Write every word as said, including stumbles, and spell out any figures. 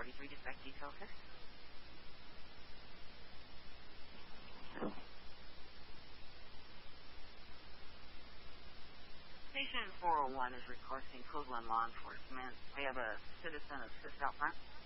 forty-three, dispatch detail six. Station four oh one is requesting code one law enforcement. We have a citizen assist out front.